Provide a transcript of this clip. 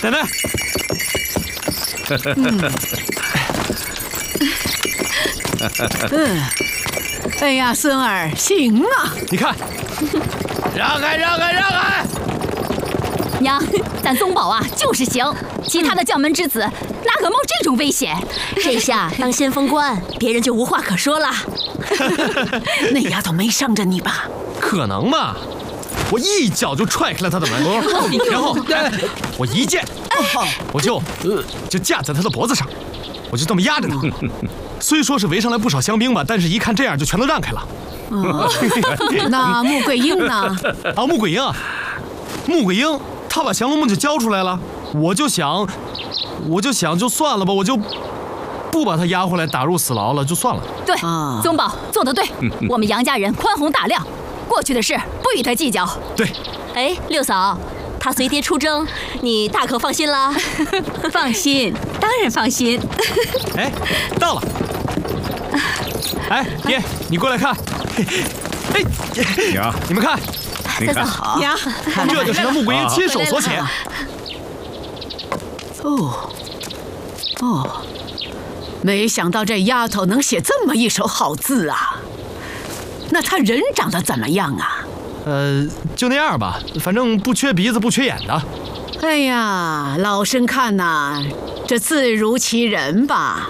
奶奶。 哎呀，孙儿，行啊！ 你看，让开，让开，让开！ 娘，咱宗保啊就是行，其他的将门之子哪敢冒这种危险？ 这下当先锋官，别人就无话可说了。 那丫头没伤着你吧？ 可能吗？我一脚就踹开了他的门，然后我一剑，我就架在他的脖子上，我就这么压着他。虽说是围上来不少香兵吧，但是一看这样就全都让开了。 那穆桂英呢？ 啊，穆桂英，他把降龙梦就交出来了。我就想就算了吧，我就不把他押回来打入死牢了，就算了。 对，宗保做得对，我们杨家人宽宏大量，过去的事不与他计较。 对。 哎，六嫂，他随爹出征，你大可放心啦。 放心，当然放心。 哎，到了。哎，爹，你过来看。哎， 娘， 你们看， 你看， 呀， 这就是那穆桂英亲手所写。 没想到这丫头能写这么一手好字啊！那她人长得怎么样啊？ 就那样吧，反正不缺鼻子不缺眼的。 哎呀，老身看呐，这字如其人吧。